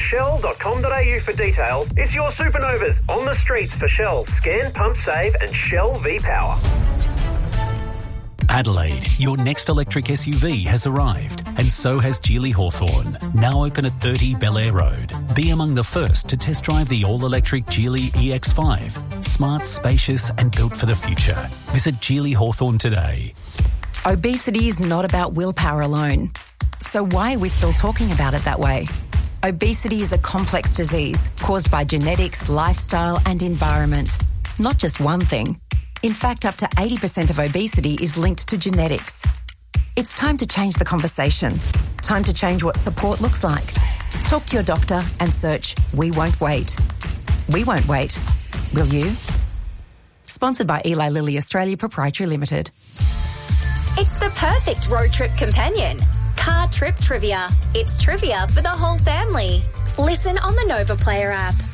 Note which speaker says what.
Speaker 1: shell.com.au for details. It's your Supernovas on the streets for Shell Scan, Pump, Save and Shell V-Power.
Speaker 2: Adelaide, your next electric SUV has arrived, and so has Geely Hawthorn, now open at 30 Bel Air Road. Be among the first to test drive the all-electric Geely EX5. Smart, spacious and built for the future. Visit Geely Hawthorn today.
Speaker 3: Obesity is not about willpower alone. So why are we still talking about it that way? Obesity is a complex disease caused by genetics, lifestyle and environment. Not just one thing. In fact, up to 80% of obesity is linked to genetics. It's time to change the conversation. Time to change what support looks like. Talk to your doctor and search We Won't Wait. We won't wait. Will you? Sponsored by Eli Lilly Australia Proprietary Limited.
Speaker 4: It's the perfect road trip companion. Car Trip Trivia. It's trivia for the whole family. Listen on the Nova Player app.